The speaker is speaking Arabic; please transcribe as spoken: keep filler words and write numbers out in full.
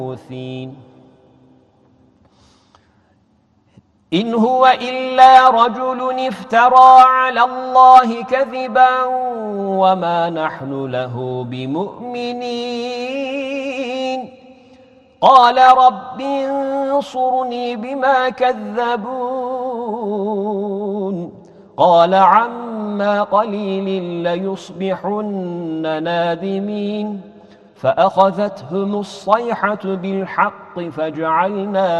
إن هو إلا رجل افترى على الله كذبا وما نحن له بمؤمنين قال رب انصرني بما كذبون قال عما قليل ليصبحن نادمين فأخذتهم الصيحة بالحق فجعلنا